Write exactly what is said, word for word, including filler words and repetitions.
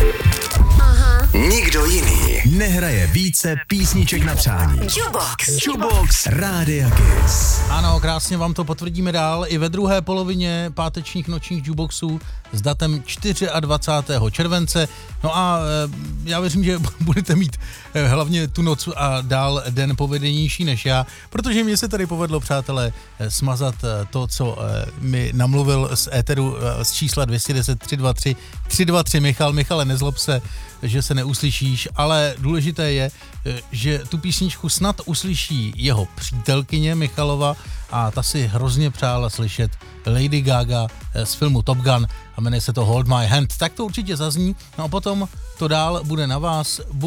Aha. Nikdo jiný nehraje více písniček na přání. Jukebox. Jukebox Rádia Kiss. Ano, krásně vám to potvrdíme dál i ve druhé polovině pátečních nočních jukeboxů s datem dvacátého čtvrtého července. No a e, já věřím, že budete mít e, hlavně tu noc a dál den povedenější než já, protože mně se tady povedlo, přátelé, e, smazat e, to, co e, mi namluvil z éteru e, z čísla dvě jedna nula tři dva tři tři dva tři Michal. Michale, nezlob se, že se neuslyšíš, ale důležité je, e, že tu písničku snad uslyší jeho přítelkyně Michalova a ta si hrozně přála slyšet Lady Gaga z filmu Top Gun a jmenuje se to Hold My Hand. Tak to určitě zazní, no a potom to dál bude na vás.